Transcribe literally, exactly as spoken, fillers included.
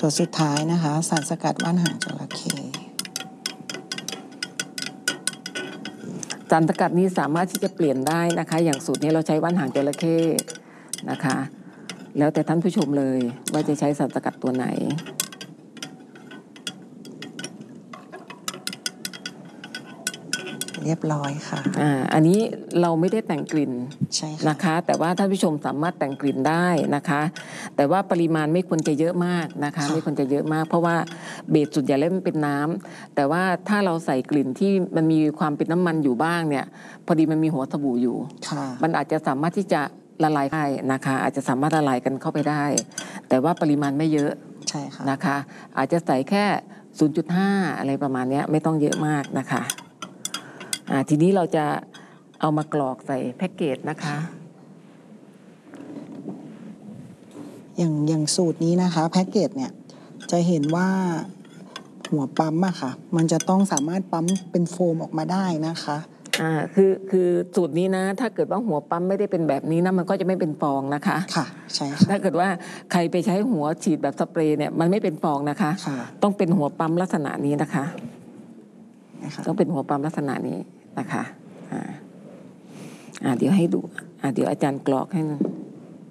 ตัวสุดท้ายนะคะสารสกัดว่านหางจระเข้สารสกัดนี้สามารถที่จะเปลี่ยนได้นะคะอย่างสูตรนี้เราใช้ว่านหางจระเข้นะคะแล้วแต่ท่านผู้ชมเลยว่าจะใช้สารสกัดตัวไหนเรียบร้อยค่ะอ่าอันนี้เราไม่ได้แต่งกลิ่นใช่ค่ะนะคะแต่ว่าท่านผู้ชมสามารถแต่งกลิ่นได้นะคะแต่ว่าปริมาณไม่ควรจะเยอะมากนะคะไม่ควรจะเยอะมากเพราะว่าเบสส่วนใหญ่แล้วมันเป็นน้ำแต่ว่าถ้าเราใส่กลิ่นที่มันมีความเป็นน้ำมันอยู่บ้างเนี่ยพอดีมันมีหัวสบู่อยู่มันอาจจะสามารถที่จะละลายได้นะคะอาจจะสามารถละลายกันเข้าไปได้แต่ว่าปริมาณไม่เยอะใช่ค่ะนะคะอาจจะใส่แค่ ศูนย์จุดห้า อะไรประมาณนี้ไม่ต้องเยอะมากนะคะอ่าทีนี้เราจะเอามากรอกใส่แพ็กเกจนะคะอย่างอย่างสูตรนี้นะคะแพ็กเกจเนี่ยจะเห็นว่าหัวปั๊มอะค่ะมันจะต้องสามารถปั๊มเป็นโฟมออกมาได้นะคะอ่าคือคือสูตรนี้นะถ้าเกิดว่าหัวปั๊มไม่ได้เป็นแบบนี้นะมันก็จะไม่เป็นฟองนะคะค่ะใช่ค่ะถ้าเกิดว่าใครไปใช้หัวฉีดแบบสเปรย์เนี่ยมันไม่เป็นฟองนะคะต้องเป็นหัวปั๊มลักษณะนี้นะคะต้องเป็นหัวปั๊มลักษณะนี้นะคะอ่าอ่าเดี๋ยวให้ดูอ่าเดี๋ยวอาจารย์กรอกให้